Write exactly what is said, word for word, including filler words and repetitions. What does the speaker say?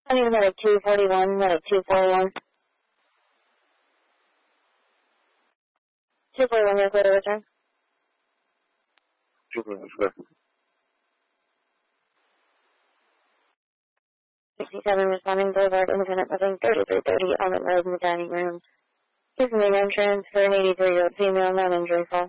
I need medic two forty-one, medic two forty-one. two forty-one, you're clear to return. two forty-one, clear. sixty-seven responding Boulevard, Independent Living, thirty-three thirty, Almond Road in the dining room. This is an entrance for an eighty-three-year-old female, non-injury call.